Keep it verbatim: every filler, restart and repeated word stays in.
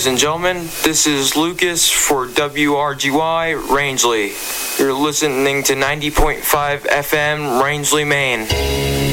Ladies and gentlemen, this is Lucas for W R G Y Rangeley. You're listening to ninety point five F M Rangeley, Maine.